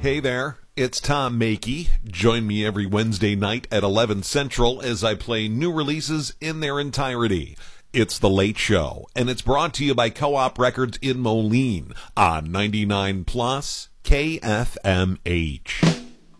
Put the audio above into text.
Hey there, it's Tom Makey. Join me every Wednesday night at 11 Central as I play new releases in their entirety. It's The Late Show, and it's brought to you by Co-op Records in Moline on 99 Plus KFMH.